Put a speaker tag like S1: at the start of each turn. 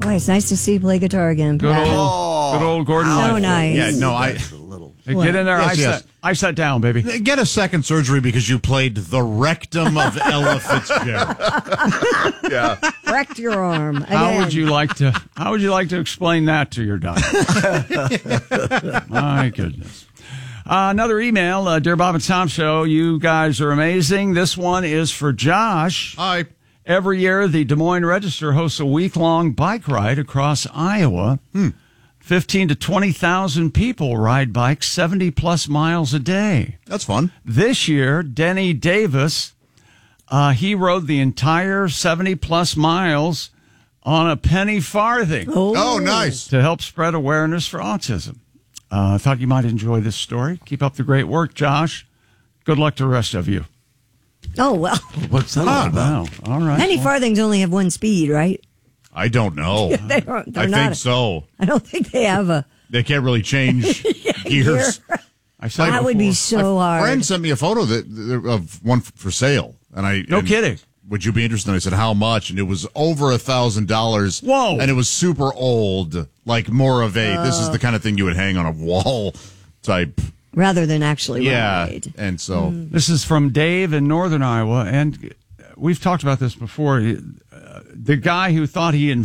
S1: Boy, it's nice to see you play guitar again,
S2: Good
S1: Pat.
S2: old Gordon
S1: So
S2: Lightfoot.
S1: nice.
S3: Yeah, no,
S2: Hey, get in there.
S3: Yes.
S2: I sat down, baby.
S3: Get a second surgery because you played the rectum of Ella Fitzgerald.
S4: Yeah.
S1: Wrecked your arm again.
S2: How would you like to explain that to your doctor? My goodness. Another email, Dear Bob and Tom Show. You guys are amazing. This one is for Josh.
S3: Hi.
S2: Every year, the Des Moines Register hosts a week-long bike ride across Iowa. 15 to 20,000 people ride bikes 70-plus miles a day.
S3: That's fun.
S2: This year, Denny Davis, he rode the entire 70-plus miles on a penny farthing
S3: Oh, nice.
S2: to help spread awareness for autism. I thought you might enjoy this story. Keep up the great work, Josh. Good luck to the rest of you.
S1: Oh, well.
S4: What's that all about?
S2: Wow. All right.
S1: Penny farthings only have one speed, right?
S3: I don't know.
S1: They don't,
S3: I think so.
S1: I don't think they have a
S3: They can't really change gears.
S1: gear.
S2: I said
S1: That would be so
S3: A
S1: hard.
S3: friend sent me a photo of one for sale, and
S2: No kidding.
S3: Would you be interested? And I said, how much? And it was over $1,000.
S2: Whoa.
S3: And it was super old, like more of a, this is the kind of thing you would hang on a wall type.
S1: Rather than actually
S3: Yeah.
S1: ride.
S3: And so.
S2: This is from Dave in Northern Iowa, and we've talked about this before. The guy who thought he